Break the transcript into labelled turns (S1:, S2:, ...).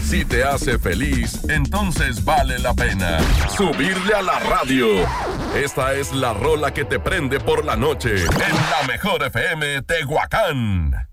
S1: Si te hace feliz, entonces vale la pena subirle a la radio. Esta es la rola que te prende por la noche en la Mejor FM Tehuacán.